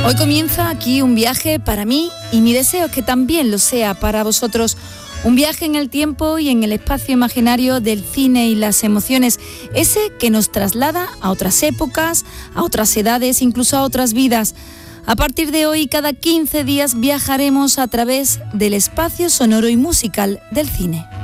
Hoy comienza aquí un viaje para mí y mi deseo es que también lo sea para vosotros. Un viaje en el tiempo y en el espacio imaginario del cine y las emociones, ese que nos traslada a otras épocas, a otras edades, incluso a otras vidas. A partir de hoy, cada 15 días viajaremos a través del espacio sonoro y musical del cine.